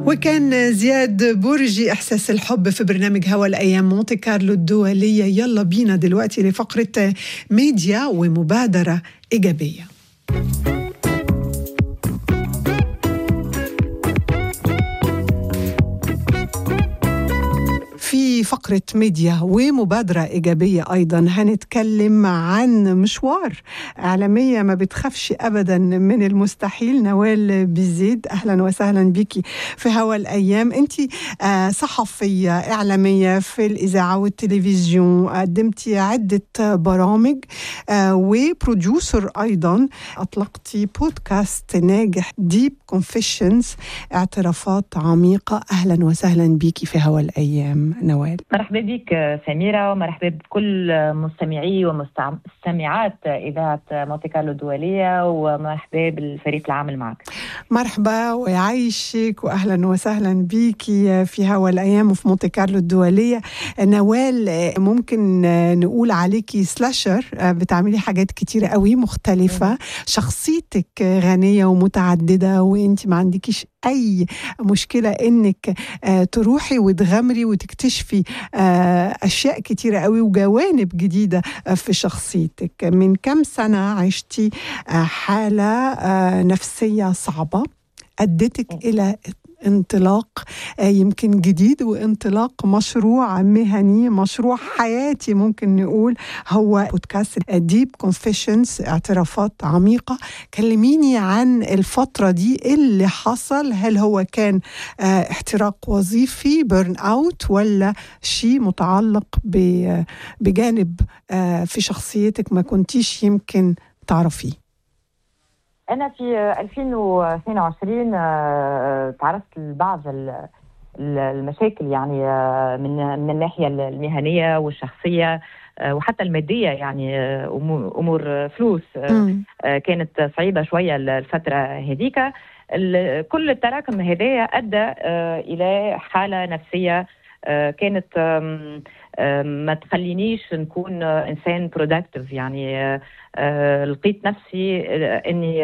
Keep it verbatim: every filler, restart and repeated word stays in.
وكان زياد برجي إحساس الحب في برنامج هوا الأيام مونتي كارلو الدولية. يلا بينا دلوقتي لفقرة ميديا ومبادرة إيجابية. في فقرة ميديا ومبادرة إيجابية أيضا هنتكلم عن مشوار إعلامية ما بتخافش أبدا من المستحيل، نوال بزيد. أهلا وسهلا بيكي في هوا الأيام. أنت صحفية إعلامية في الإذاعة والتلفزيون، قدمتي عدة برامج وبروديوسر أيضا، أطلقتي بودكاست ناجح ديب كونفيشنز، اعترافات عميقة. أهلا وسهلا بيكي في هوا الأيام نوال. مرحبا بك سميرة، ومرحبا بكل مستمعي ومستمعات إذاعة مونتي كارلو الدولية، ومرحبا بالفريق العامل معك. مرحبا ويعيشك وأهلا وسهلا بيكي في هوا الأيام وفي مونتي كارلو الدولية. نوال، ممكن نقول عليكي سلاشر، بتعملي حاجات كتيرة قوي مختلفة، شخصيتك غنية ومتعددة، وانت ما عندكيش أي مشكلة إنك تروحي وتغامري وتكتشفي أشياء كتيرة قوي وجوانب جديدة في شخصيتك. من كم سنة عشتي حالة نفسية صعبة أدتك إلى انطلاق يمكن جديد، وانطلاق مشروع مهني، مشروع حياتي ممكن نقول، هو بودكاست ديب كونفيشنز، اعترافات عميقة. كلميني عن الفترة دي، اللي حصل؟ هل هو كان احتراق وظيفي، بيرن اوت، ولا شيء متعلق بجانب في شخصيتك ما كنتيش يمكن تعرفيه؟ أنا في ألفين واثنين وعشرين تعرضت لبعض المشاكل، يعني من من الناحية المهنية والشخصية وحتى المادية، يعني أمور فلوس كانت صعيبة شوية الفترة هذيك. كل التراكم هذا أدى إلى حالة نفسية كانت ما تخلينيش نكون إنسان productive. يعني لقيت نفسي أني